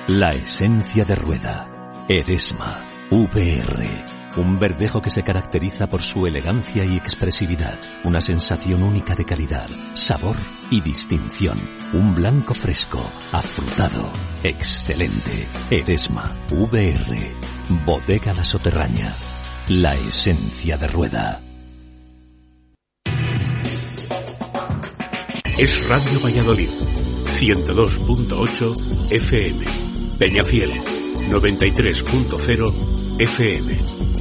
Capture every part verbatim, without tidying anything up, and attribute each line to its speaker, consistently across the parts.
Speaker 1: La esencia de rueda. Eresma. V R. Un verdejo que se caracteriza por su elegancia y expresividad. Una sensación única de calidad, sabor y distinción. Un blanco fresco, afrutado, excelente. Eresma. V R. Bodega La Soterraña. La esencia de rueda.
Speaker 2: Es Radio Valladolid. ciento dos punto ocho F M. Peñafiel. noventa y tres punto cero F M.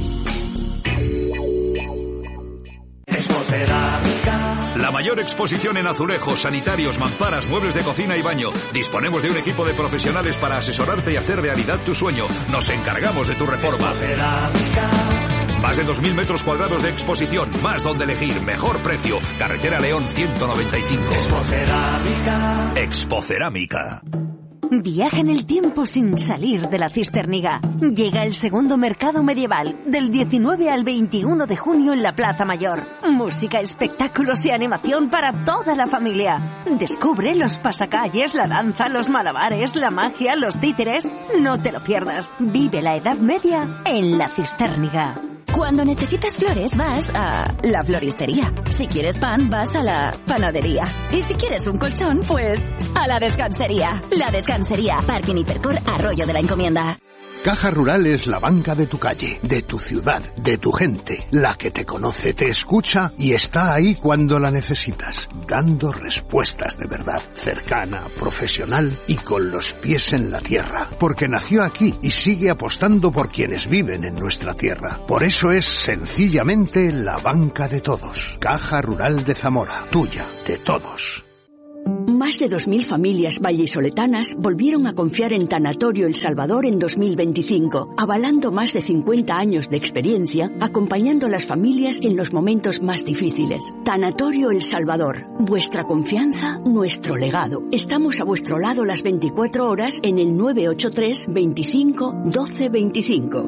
Speaker 3: La mayor exposición en azulejos, sanitarios, mamparas, muebles de cocina y baño. Disponemos de un equipo de profesionales para asesorarte y hacer realidad tu sueño. Nos encargamos de tu reforma. Más de dos mil metros cuadrados de exposición, más donde elegir, mejor precio. Carretera León ciento noventa y cinco. Expocerámica. Expocerámica.
Speaker 4: Viaja en el tiempo sin salir de la Cisterniga. Llega el segundo mercado medieval, del diecinueve al veintiuno de junio en la Plaza Mayor. Música, espectáculos y animación para toda la familia. Descubre los pasacalles, la danza, los malabares, la magia, los títeres. No te lo pierdas. Vive la Edad Media en la Cisterniga.
Speaker 5: Cuando necesitas flores, vas a la floristería. Si quieres pan, vas a la panadería. Y si quieres un colchón, pues a la descansería. La Descansería, Parking Hipercor, Arroyo de la Encomienda.
Speaker 6: Caja Rural es la banca de tu calle, de tu ciudad, de tu gente, la que te conoce, te escucha y está ahí cuando la necesitas, dando respuestas de verdad, cercana, profesional y con los pies en la tierra, porque nació aquí y sigue apostando por quienes viven en nuestra tierra. Por eso es sencillamente la banca de todos. Caja Rural de Zamora, tuya, de todos.
Speaker 7: Más de dos mil familias vallisoletanas volvieron a confiar en Tanatorio El Salvador en dos mil veinticinco, avalando más de cincuenta años de experiencia, acompañando a las familias en los momentos más difíciles. Tanatorio El Salvador, vuestra confianza, nuestro legado. Estamos a vuestro lado las veinticuatro horas en el nueve ocho tres, veinticinco, doce veinticinco.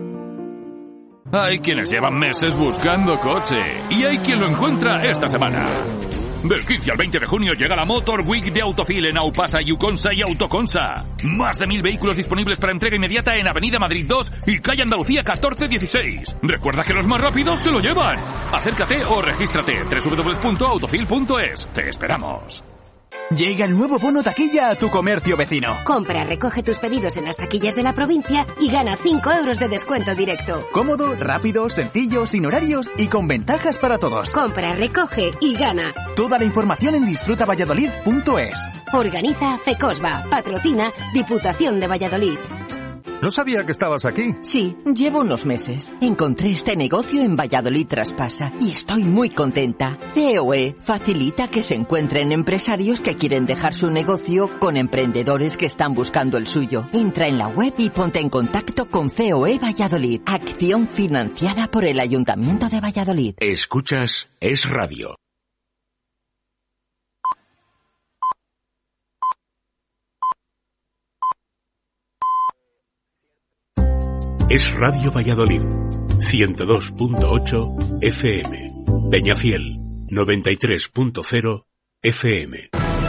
Speaker 8: Hay quienes llevan meses buscando coche y hay quien lo encuentra esta semana. Del quince al veinte de junio llega la Motor Week de Autofil en Aupasa, Yuconsa y Autoconsa. Más de mil vehículos disponibles para entrega inmediata en Avenida Madrid dos y Calle Andalucía catorce dieciséis. Recuerda que los más rápidos se lo llevan. Acércate o regístrate en doble u doble u doble u punto autofil punto es. Te esperamos.
Speaker 9: Llega el nuevo bono taquilla a tu comercio vecino.
Speaker 10: Compra, recoge tus pedidos en las taquillas de la provincia y gana cinco euros de descuento directo.
Speaker 9: Cómodo, rápido, sencillo, sin horarios y con ventajas para todos.
Speaker 10: Compra, recoge y gana.
Speaker 9: Toda la información en disfruta valladolid punto es.
Speaker 10: Organiza FECOSBA. Patrocina Diputación de Valladolid.
Speaker 11: No sabía que estabas aquí.
Speaker 12: Sí, llevo unos meses. Encontré este negocio en Valladolid Traspasa y estoy muy contenta. C O E facilita que se encuentren empresarios que quieren dejar su negocio con emprendedores que están buscando el suyo. Entra en la web y ponte en contacto con C O E Valladolid. Acción financiada por el Ayuntamiento de Valladolid.
Speaker 2: Escuchas Es Radio. Es Radio Valladolid, ciento dos punto ocho F M. Peñafiel, noventa y tres punto cero F M.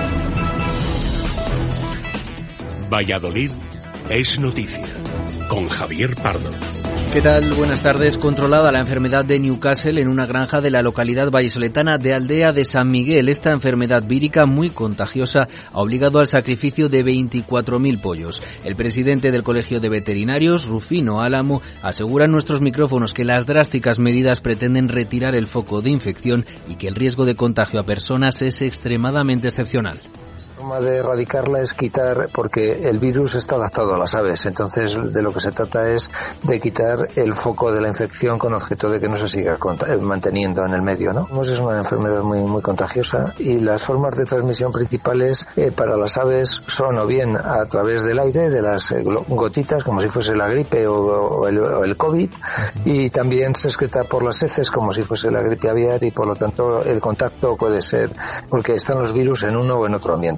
Speaker 2: Valladolid es noticia, con Javier Pardo.
Speaker 13: ¿Qué tal? Buenas tardes. Controlada la enfermedad de Newcastle en una granja de la localidad vallisoletana de Aldea de San Miguel. Esta enfermedad vírica muy contagiosa ha obligado al sacrificio de veinticuatro mil pollos. El presidente del Colegio de Veterinarios, Rufino Álamo, asegura en nuestros micrófonos que las drásticas medidas pretenden retirar el foco de infección y que el riesgo de contagio a personas es extremadamente excepcional.
Speaker 14: La forma de erradicarla es quitar, porque el virus está adaptado a las aves, entonces de lo que se trata es de quitar el foco de la infección con objeto de que no se siga manteniendo en el medio, ¿no? Es una enfermedad muy muy contagiosa y las formas de transmisión principales eh, para las aves son o bien a través del aire, de las eh, gotitas, como si fuese la gripe o, o, el, o el COVID, y también se excreta por las heces como si fuese la gripe aviar y por lo tanto el contacto puede ser porque están los virus en uno o en otro ambiente.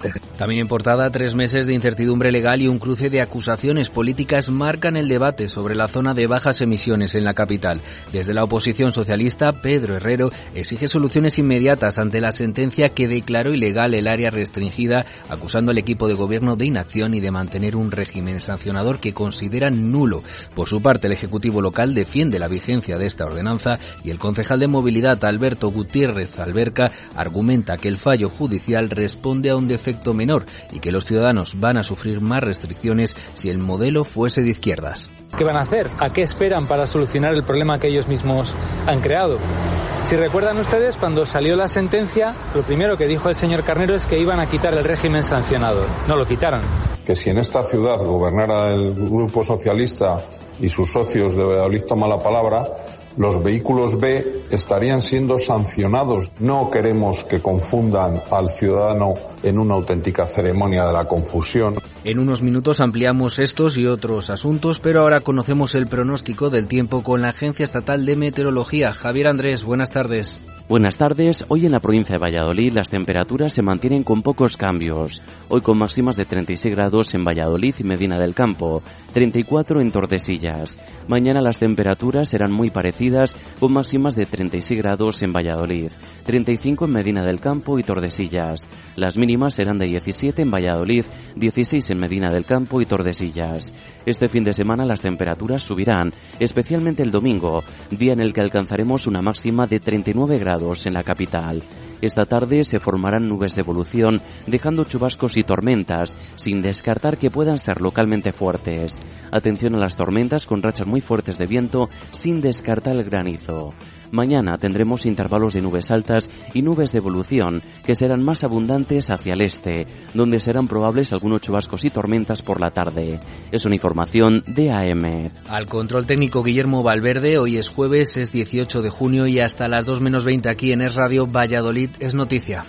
Speaker 14: evidente.
Speaker 13: También en portada, tres meses de incertidumbre legal y un cruce de acusaciones políticas marcan el debate sobre la zona de bajas emisiones en la capital. Desde la oposición socialista, Pedro Herrero exige soluciones inmediatas ante la sentencia que declaró ilegal el área restringida, acusando al equipo de gobierno de inacción y de mantener un régimen sancionador que consideran nulo. Por su parte, el Ejecutivo local defiende la vigencia de esta ordenanza y el concejal de Movilidad, Alberto Gutiérrez Alberca, argumenta que el fallo judicial responde a un defecto menor y que los ciudadanos van a sufrir más restricciones si el modelo fuese de izquierdas.
Speaker 15: ¿Qué van a hacer? ¿A qué esperan para solucionar el problema que ellos mismos han creado? Si recuerdan ustedes, cuando salió la sentencia, lo primero que dijo el señor Carnero es que iban a quitar el régimen sancionador. No lo quitaron.
Speaker 16: Que si en esta ciudad gobernara el Grupo Socialista y sus socios de Valladolid toma la palabra, los vehículos B estarían siendo sancionados. No queremos que confundan al ciudadano en una auténtica ceremonia de la confusión.
Speaker 13: En unos minutos ampliamos estos y otros asuntos, pero ahora conocemos el pronóstico del tiempo con la Agencia Estatal de Meteorología. Javier Andrés, buenas tardes.
Speaker 17: Buenas tardes. Hoy en la provincia de Valladolid las temperaturas se mantienen con pocos cambios. Hoy con máximas de treinta y seis grados en Valladolid y Medina del Campo, treinta y cuatro en Tordesillas. Mañana las temperaturas serán muy parecidas con máximas de treinta y seis grados en Valladolid, treinta y cinco en Medina del Campo y Tordesillas. Las mínimas serán de diecisiete en Valladolid, dieciséis en Medina del Campo y Tordesillas. Este fin de semana las temperaturas subirán, especialmente el domingo, día en el que alcanzaremos una máxima de treinta y nueve grados en la capital. Esta tarde se formarán nubes de evolución, dejando chubascos y tormentas, sin descartar que puedan ser localmente fuertes. Atención a las tormentas con rachas muy fuertes de viento, sin descartar el granizo. Mañana tendremos intervalos de nubes altas y nubes de evolución, que serán más abundantes hacia el este, donde serán probables algunos chubascos y tormentas por la tarde. Es una información de A M.
Speaker 13: Al control técnico Guillermo Valverde. Hoy es jueves, es dieciocho de junio y hasta las dos menos veinte aquí en Es Radio Valladolid es noticia.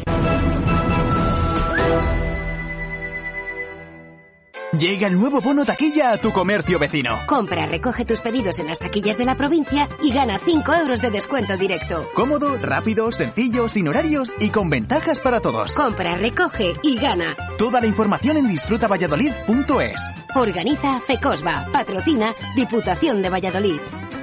Speaker 9: Llega el nuevo bono taquilla a tu comercio vecino.
Speaker 10: Compra, recoge tus pedidos en las taquillas de la provincia y gana cinco euros de descuento directo.
Speaker 9: Cómodo, rápido, sencillo, sin horarios y con ventajas para todos.
Speaker 10: Compra, recoge y gana.
Speaker 9: Toda la información en disfruta valladolid punto es.
Speaker 10: Organiza FECOSVA. Patrocina Diputación de Valladolid.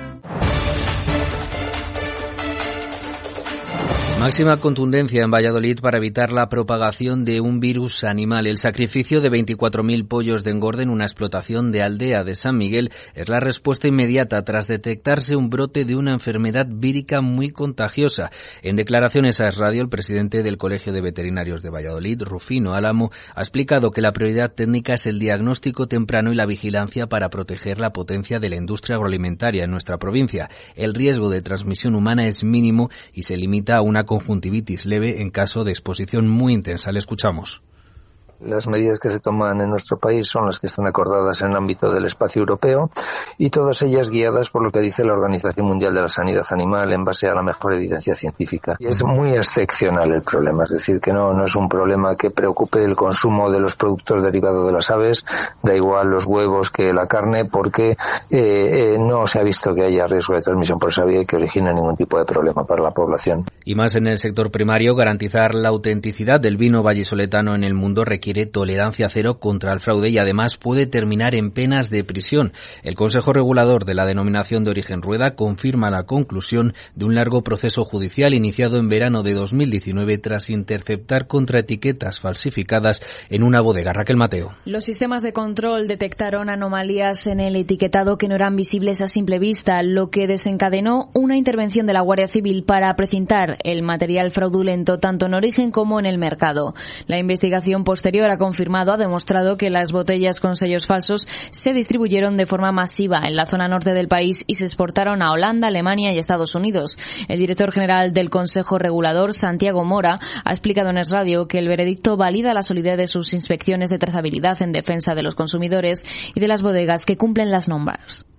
Speaker 13: Máxima contundencia en Valladolid para evitar la propagación de un virus animal. El sacrificio de veinticuatro mil pollos de engorde en una explotación de Aldea de San Miguel es la respuesta inmediata tras detectarse un brote de una enfermedad vírica muy contagiosa. En declaraciones a Es Radio, el presidente del Colegio de Veterinarios de Valladolid, Rufino Álamo, ha explicado que la prioridad técnica es el diagnóstico temprano y la vigilancia para proteger la potencia de la industria agroalimentaria en nuestra provincia. El riesgo de transmisión humana es mínimo y se limita a una conjuntivitis leve en caso de exposición muy intensa. Le escuchamos.
Speaker 14: Las medidas que se toman en nuestro país son las que están acordadas en el ámbito del espacio europeo y todas ellas guiadas por lo que dice la Organización Mundial de la Sanidad Animal en base a la mejor evidencia científica. Y es muy excepcional el problema, es decir, que no, no es un problema que preocupe el consumo de los productos derivados de las aves, da igual los huevos que la carne, porque eh, eh, no se ha visto que haya riesgo de transmisión por esa vía y que origine ningún tipo de problema para la población.
Speaker 13: Y más en el sector primario, garantizar la autenticidad del vino vallisoletano en el mundo requiere tolerancia cero contra el fraude y además puede terminar en penas de prisión. El Consejo Regulador de la Denominación de Origen Rueda confirma la conclusión de un largo proceso judicial iniciado en verano de dos mil diecinueve tras interceptar contraetiquetas falsificadas en una bodega. Raquel Mateo.
Speaker 18: Los sistemas de control detectaron anomalías en el etiquetado que no eran visibles a simple vista, lo que desencadenó una intervención de la Guardia Civil para precintar el material fraudulento tanto en origen como en el mercado. La investigación posterior ha confirmado, ha demostrado que las botellas con sellos falsos se distribuyeron de forma masiva en la zona norte del país y se exportaron a Holanda, Alemania y Estados Unidos. El director general del Consejo Regulador, Santiago Mora, ha explicado en Es Radio que el veredicto valida la solidez de sus inspecciones de trazabilidad en defensa de los consumidores y de las bodegas que cumplen las normas.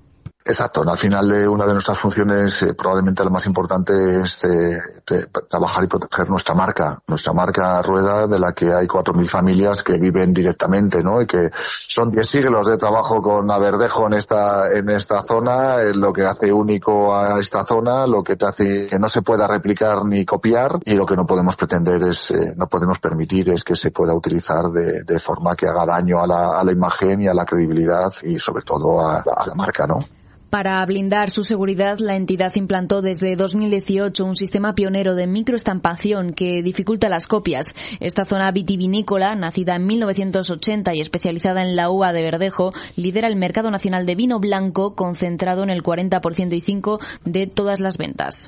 Speaker 19: Exacto, al final de una de nuestras funciones, eh, probablemente la más importante, es eh, de, trabajar y proteger nuestra marca, nuestra marca Rueda, de la que hay cuatro mil familias que viven directamente, ¿no? Y que son diez siglos de trabajo con Averdejo en esta en esta zona, es lo que hace único a esta zona, lo que te hace que no se pueda replicar ni copiar, y lo que no podemos pretender es, eh, no podemos permitir es que se pueda utilizar de, de forma que haga daño a la, a la imagen y a la credibilidad y sobre todo a, a la marca, ¿no?
Speaker 18: Para blindar su seguridad, la entidad implantó desde dos mil dieciocho un sistema pionero de microestampación que dificulta las copias. Esta zona vitivinícola, nacida en mil novecientos ochenta y especializada en la uva de Verdejo, lidera el mercado nacional de vino blanco, concentrado en el cuarenta por ciento y cinco por ciento de todas las ventas.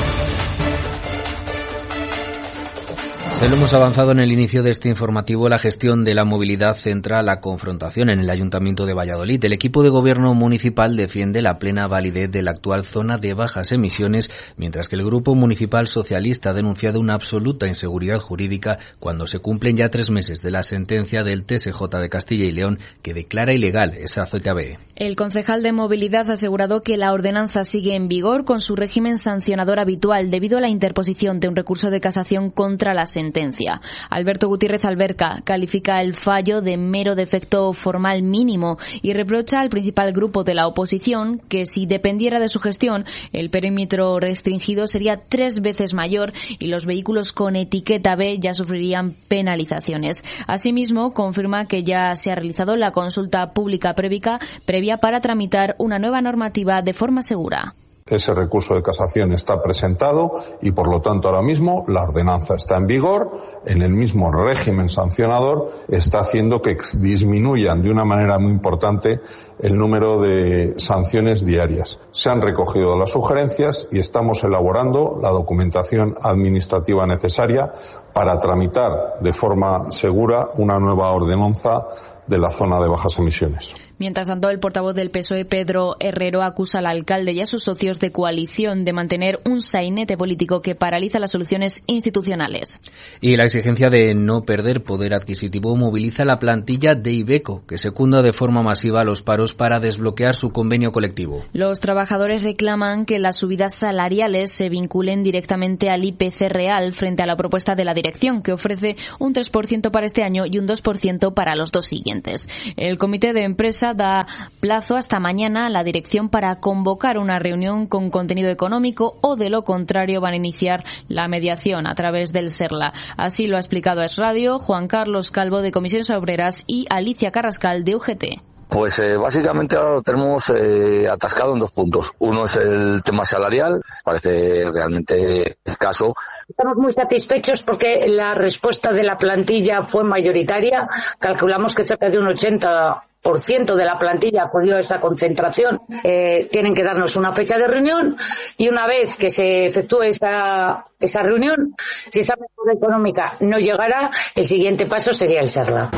Speaker 13: Se lo hemos avanzado en el inicio de este informativo. La gestión de la movilidad centra la confrontación en el Ayuntamiento de Valladolid. El equipo de gobierno municipal defiende la plena validez de la actual zona de bajas emisiones, mientras que el grupo municipal socialista ha denunciado una absoluta inseguridad jurídica cuando se cumplen ya tres meses de la sentencia del T S J de Castilla y León que declara ilegal esa Z K B.
Speaker 18: El concejal de movilidad ha asegurado que la ordenanza sigue en vigor con su régimen sancionador habitual debido a la interposición de un recurso de casación contra la sentencia. Alberto Gutiérrez Alberca califica el fallo de mero defecto formal mínimo y reprocha al principal grupo de la oposición que si dependiera de su gestión el perímetro restringido sería tres veces mayor y los vehículos con etiqueta B ya sufrirían penalizaciones. Asimismo, confirma que ya se ha realizado la consulta pública previa, previa para tramitar una nueva normativa de forma segura.
Speaker 16: Ese recurso de casación está presentado y, por lo tanto, ahora mismo la ordenanza está en vigor. En el mismo régimen sancionador está haciendo que disminuyan de una manera muy importante el número de sanciones diarias. Se han recogido las sugerencias y estamos elaborando la documentación administrativa necesaria para tramitar de forma segura una nueva ordenanza de la zona de bajas emisiones.
Speaker 18: Mientras tanto, el portavoz del P S O E, Pedro Herrero, acusa al alcalde y a sus socios de coalición de mantener un sainete político que paraliza las soluciones institucionales.
Speaker 13: Y la exigencia de no perder poder adquisitivo moviliza la plantilla de Iveco, que secunda de forma masiva los paros para desbloquear su convenio colectivo.
Speaker 18: Los trabajadores reclaman que las subidas salariales se vinculen directamente al I P C real frente a la propuesta de la dirección, que ofrece un tres por ciento para este año y un dos por ciento para los dos siguientes. El comité de empresa da plazo hasta mañana a la dirección para convocar una reunión con contenido económico o, de lo contrario, van a iniciar la mediación a través del SERLA. Así lo ha explicado a Es Radio Juan Carlos Calvo, de Comisiones Obreras, y Alicia Carrascal, de U G T.
Speaker 20: Pues eh, básicamente ahora lo tenemos eh, atascado en dos puntos. Uno es el tema salarial, parece realmente escaso.
Speaker 21: Estamos muy satisfechos porque la respuesta de la plantilla fue mayoritaria. Calculamos que cerca de un ochenta por ciento de la plantilla acudió a esa concentración. Eh, tienen que darnos una fecha de reunión y una vez que se efectúe esa, esa reunión, si esa mejora económica no llegara, el siguiente paso sería el SERLA.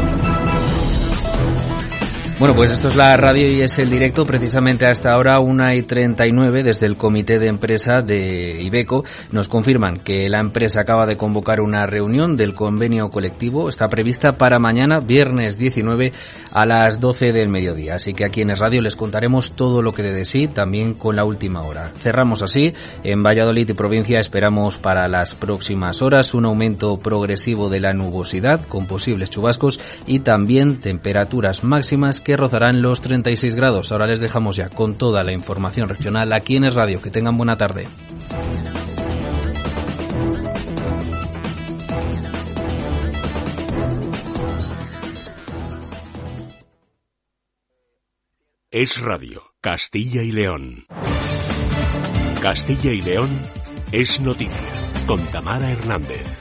Speaker 13: Bueno, pues esto es la radio y es el directo precisamente a esta hora, una y treinta y nueve, desde el comité de empresa de Iveco. Nos confirman que la empresa acaba de convocar una reunión del convenio colectivo. Está prevista para mañana, viernes diecinueve, a las doce del mediodía. Así que aquí en Es Radio les contaremos todo lo que dé de sí, también con la última hora. Cerramos así. En Valladolid y provincia esperamos para las próximas horas un aumento progresivo de la nubosidad, con posibles chubascos y también temperaturas máximas que rozarán los treinta y seis grados. Ahora les dejamos ya con toda la información regional aquí en Es Radio. Que tengan buena tarde.
Speaker 2: Es Radio, Castilla y León. Castilla y León es noticia, con Tamara Hernández.